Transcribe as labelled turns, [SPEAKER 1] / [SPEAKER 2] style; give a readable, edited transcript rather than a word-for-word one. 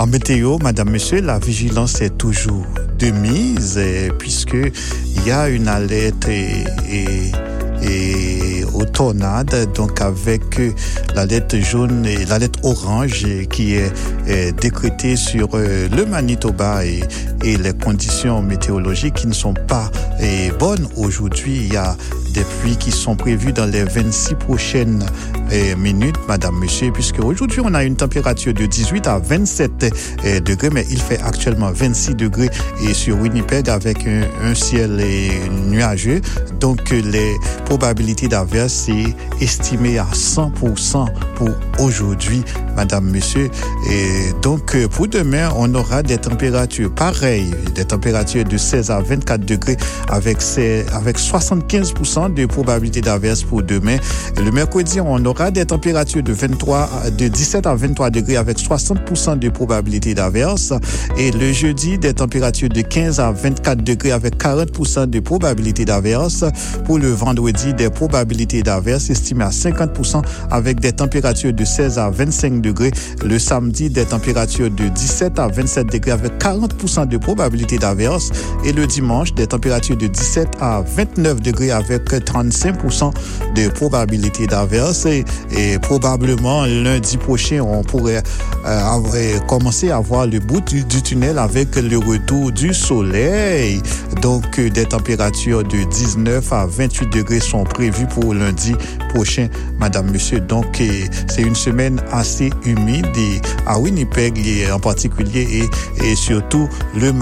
[SPEAKER 1] En météo, madame, monsieur, la vigilance est toujours de mise puisque il y a une alerte et aux tornades, donc avec l'alerte jaune et l'alerte orange qui est décrétée sur le Manitoba et les conditions météorologiques qui ne sont pas bonnes aujourd'hui. Il y a des pluies qui sont prévues dans les 26 prochaines minutes, madame, monsieur, puisque aujourd'hui on a une température de 18 à 27 degrés, mais il fait actuellement 26 degrés et sur Winnipeg avec un ciel nuageux. Donc les probabilités d'averse est estimée à 100% pour aujourd'hui, madame, monsieur. Et donc pour demain, on aura des températures pareilles, des températures de 16 à 24 degrés avec 75% de probabilité d'averse pour demain. Et le mercredi, on aura des températures de 17 à 23 degrés avec 60% de probabilité d'averse. Et le jeudi, des températures de 15 à 24 degrés avec 40% de probabilité d'averse. Pour le vendredi, des probabilités d'averse estimées à 50% avec des températures de 16 à 25 degrés. Le samedi, des températures de 17 à 27 degrés avec 40% de probabilité d'averse. Et le dimanche, des températures de 17 à 29 degrés avec 35% de probabilité d'averse. Et probablement, lundi prochain, on pourrait commencer à voir le bout du tunnel avec le retour du soleil. Donc, des températures de 19 à 28 degrés sont prévues pour lundi prochain, madame, monsieur. Donc, c'est une semaine assez humide à Winnipeg en particulier et surtout le